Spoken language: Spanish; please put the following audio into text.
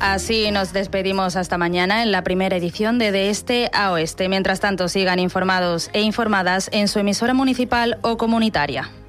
Así nos despedimos hasta mañana en la primera edición de Este a Oeste. Mientras tanto, sigan informados e informadas en su emisora municipal o comunitaria.